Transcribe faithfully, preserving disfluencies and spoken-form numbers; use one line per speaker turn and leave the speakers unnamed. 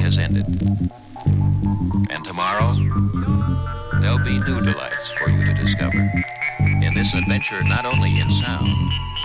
has ended. And tomorrow, there'll be new delights for you to discover in this adventure not only in sound,